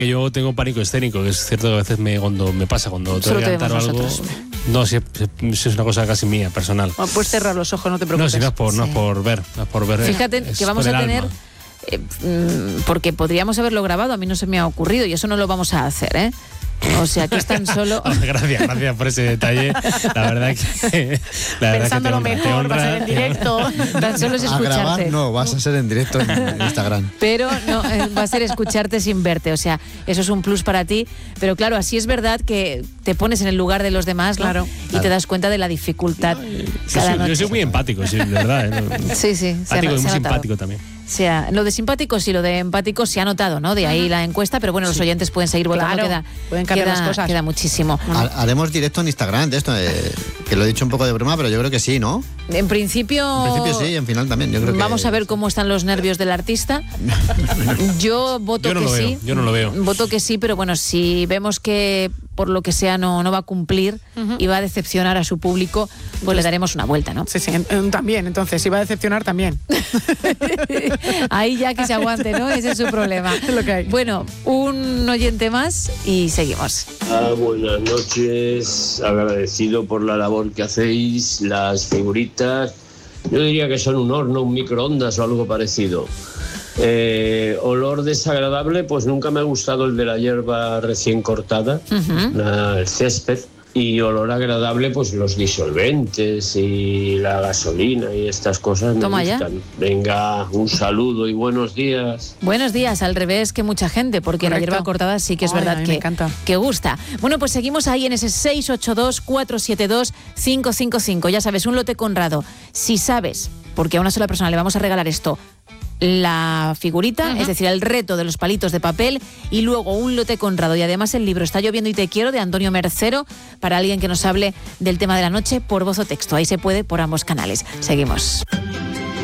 que yo tengo pánico escénico, que es cierto que a veces cuando tengo que cantar algo. No, si es una cosa casi mía, personal. Bueno, puedes cerrar los ojos, no te preocupes. No, si no es por ver. Fíjate que vamos a tener... porque podríamos haberlo grabado, a mí no se me ha ocurrido y eso no lo vamos a hacer, ¿eh? O sea, que es tan solo... Gracias por ese detalle. La verdad que... Pensándolo mejor, va a ser en directo. Tan solo es escucharte. A grabar no, vas a ser en directo en Instagram. Pero no, va a ser escucharte sin verte. O sea, eso es un plus para ti. Pero claro, así es verdad que te pones en el lugar de los demás, ¿no? Claro. Y te das cuenta de la dificultad cada noche. Yo soy muy empático, sí, de verdad. Sí. Empático y muy simpático también. O sea, lo de simpáticos y lo de empáticos se ha notado, ¿no? De ahí la encuesta, pero bueno, los oyentes pueden seguir votando. Claro, pueden cambiar las cosas. Queda muchísimo. Haremos directo en Instagram de esto, que lo he dicho un poco de broma, pero yo creo que sí, ¿no? En principio sí, en final también. Yo creo vamos a ver cómo están los nervios del artista. Yo voto que sí. Yo no lo veo. Voto que sí, pero bueno, si vemos que por lo que sea no va a cumplir y va a decepcionar a su público, pues le daremos una vuelta, ¿no? Sí, también, entonces, si va a decepcionar también. Ahí ya que se aguante, ¿no? Ese es su problema. Es lo que hay. Bueno, un oyente más y seguimos. Buenas noches, agradecido por la labor que hacéis, las figuritas. Yo diría que son un horno, un microondas o algo parecido. Olor desagradable, pues nunca me ha gustado el de la hierba recién cortada, el césped. Y olor agradable, pues los disolventes y la gasolina y estas cosas me gustan. Ya. Venga, un saludo y buenos días. Buenos días, al revés que mucha gente, porque la hierba cortada sí que es verdad que gusta. Bueno, pues seguimos ahí en ese 682-472-555. Ya sabes, un lote Conrado. Si sabes, porque a una sola persona le vamos a regalar esto, la figurita, es decir, el reto de los palitos de papel, y luego un lote Conrado y además el libro Está lloviendo y te quiero, de Antonio Mercero, para alguien que nos hable del tema de la noche por voz o texto. Ahí se puede por ambos canales. Seguimos.